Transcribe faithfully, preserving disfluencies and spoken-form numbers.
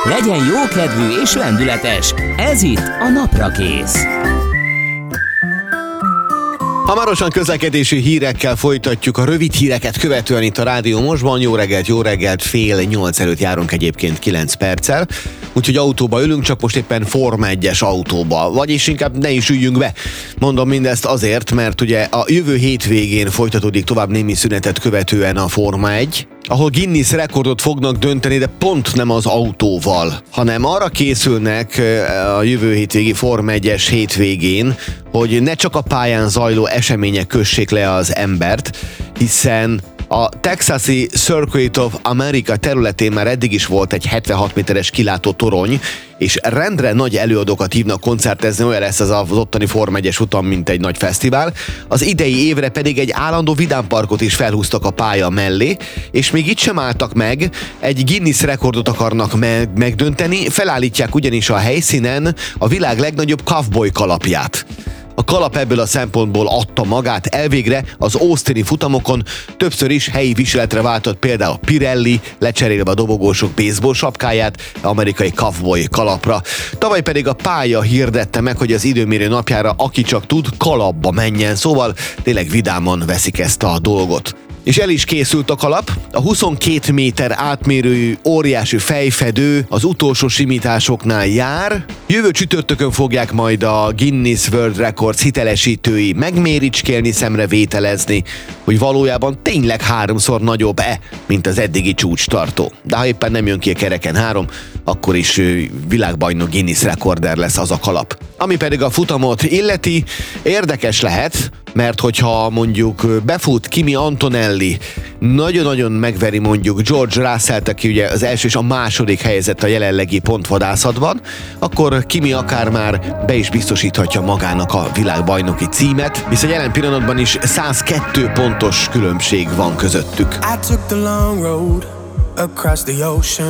Legyen jókedvű és lendületes, ez itt a Napra Kész. Hamarosan közlekedési hírekkel folytatjuk a rövid híreket követően itt a Rádió Mostban. Jó reggelt, jó reggelt, fél nyolc előtt járunk egyébként kilenc perccel. Úgyhogy autóba ülünk, csak most éppen Forma egyes autóba. Vagyis inkább ne is üljünk be. Mondom mindezt azért, mert ugye a jövő hétvégén folytatódik tovább némi szünetet követően a Forma egy, ahol Guinness rekordot fognak dönteni, de pont nem az autóval, hanem arra készülnek a jövő hétvégi Forma egyes hétvégén, hogy ne csak a pályán zajló események kössék le az embert, hiszen a Texasi Circuit of America területén már eddig is volt egy hetvenhat méteres kilátó torony, és rendre nagy előadókat hívnak koncertezni, olyan lesz az az ottani Forma egyes futam, mint egy nagy fesztivál. Az idei évre pedig egy állandó vidámparkot is felhúztak a pálya mellé, és még itt sem álltak meg, egy Guinness rekordot akarnak meg- megdönteni, felállítják ugyanis a helyszínen a világ legnagyobb cowboy kalapját. A kalap ebből a szempontból adta magát, elvégre az austini futamokon többször is helyi viseletre váltott például Pirelli, lecserélve a dobogósok baseball sapkáját amerikai cowboy kalapra. Tavaly pedig a pálya hirdette meg, hogy az időmérő napjára aki csak tud, kalapba menjen, szóval tényleg vidáman veszik ezt a dolgot. És el is készült a kalap, a huszonkét méter átmérőjű óriási fejfedő az utolsó simításoknál jár. Jövő csütörtökön fogják majd a Guinness World Records hitelesítői megméricskélni, szemrevételezni, hogy valójában tényleg háromszor nagyobb-e, mint az eddigi csúcstartó. De ha éppen nem jön ki a kereken három, akkor is világbajnok Guinness rekorder lesz az a kalap. Ami pedig a futamot illeti, érdekes lehet, mert hogyha mondjuk befut Kimi Antonelli, nagyon-nagyon megveri mondjuk George Russell-t, aki ugye az első és a második helyezett a jelenlegi pontvadászatban, akkor Kimi akár már be is biztosíthatja magának a világbajnoki címet, hiszen jelen pillanatban is százkettő pontos különbség van közöttük. I took the long road across the ocean.